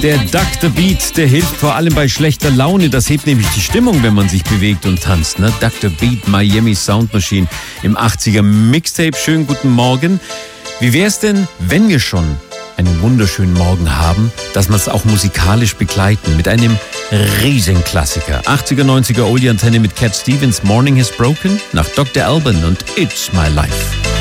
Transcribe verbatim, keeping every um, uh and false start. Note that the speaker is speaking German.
Der Doctor Beat, der hilft vor allem bei schlechter Laune. Das hebt nämlich die Stimmung, wenn man sich bewegt und tanzt. Ne? Doctor Beat, Miami Sound Machine im achtziger Mixtape. Schönen guten Morgen. Wie wär's denn, wenn wir schon einen wunderschönen Morgen haben, dass wir es auch musikalisch begleiten mit einem Riesenklassiker. achtziger, neunziger Oldie Antenne mit Cat Stevens, Morning Has Broken, nach Doktor Alban und It's My Life.